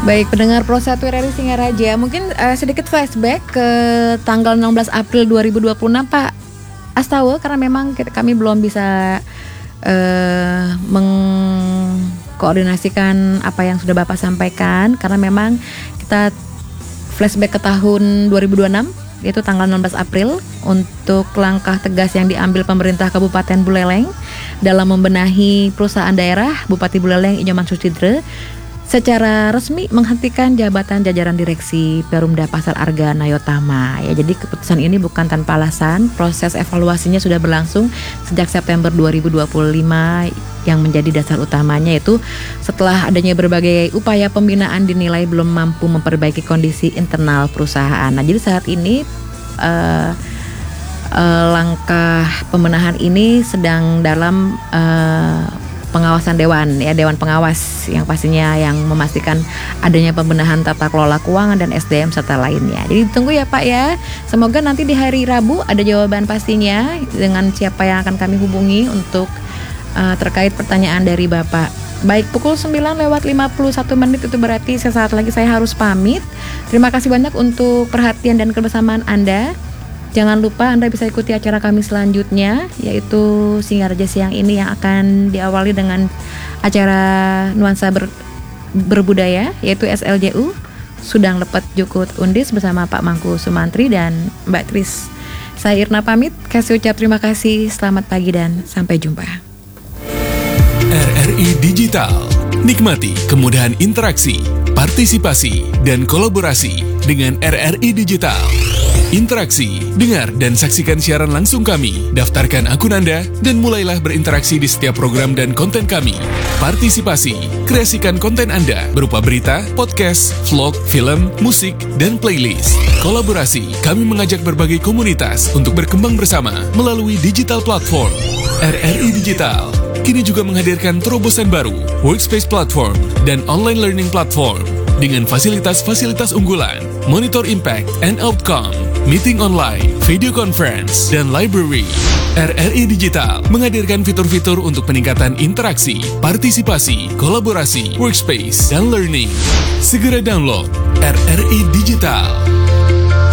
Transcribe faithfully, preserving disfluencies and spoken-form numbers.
Baik, pendengar Pro satu R R I Singaraja, mungkin uh, sedikit flashback ke tanggal enam belas April dua ribu dua puluh enam Pak Astawa, karena memang kita, kami belum bisa uh, mengkoordinasikan apa yang sudah Bapak sampaikan, karena memang kita flashback ke tahun dua ribu dua puluh enam, yaitu tanggal enam belas April, untuk langkah tegas yang diambil pemerintah Kabupaten Buleleng dalam membenahi perusahaan daerah. Bupati Buleleng Inyoman Susidre secara resmi menghentikan jabatan jajaran direksi Perumda Pasar Arga Nayotama. Ya, jadi keputusan ini bukan tanpa alasan. Proses evaluasinya sudah berlangsung sejak September dua ribu dua puluh lima, yang menjadi dasar utamanya yaitu setelah adanya berbagai upaya pembinaan dinilai belum mampu memperbaiki kondisi internal perusahaan. Nah, jadi saat ini uh, uh, langkah pembenahan ini sedang dalam uh, pengawasan dewan, ya, dewan pengawas yang pastinya yang memastikan adanya pembenahan tata kelola keuangan dan S D M serta lainnya. Jadi tunggu ya Pak ya. Semoga nanti di hari Rabu ada jawaban pastinya dengan siapa yang akan kami hubungi untuk uh, terkait pertanyaan dari Bapak. Baik, pukul sembilan lewat lima puluh satu menit, itu berarti sesaat lagi saya harus pamit. Terima kasih banyak untuk perhatian dan kebersamaan Anda. Jangan lupa Anda bisa ikuti acara kami selanjutnya, yaitu Singaraja Siang ini yang akan diawali dengan acara nuansa ber, berbudaya, yaitu S L J U Sudang Lepet Jukut Undis bersama Pak Mangku Sumantri dan Mbak Tris. Saya Irna pamit, kasih ucap terima kasih, selamat pagi dan sampai jumpa. R R I Digital, nikmati kemudahan interaksi, partisipasi, dan kolaborasi dengan R R I Digital. Interaksi, dengar dan saksikan siaran langsung kami, daftarkan akun Anda, dan mulailah berinteraksi di setiap program dan konten kami. Partisipasi, kreasikan konten Anda berupa berita, podcast, vlog, film, musik, dan playlist. Kolaborasi, kami mengajak berbagai komunitas untuk berkembang bersama melalui digital platform. R R I Digital kini juga menghadirkan terobosan baru, workspace platform, dan online learning platform dengan fasilitas-fasilitas unggulan, monitor impact and outcome, meeting online, video conference, dan library. R R I Digital menghadirkan fitur-fitur untuk peningkatan interaksi, partisipasi, kolaborasi, workspace, dan learning. Segera download R R I Digital.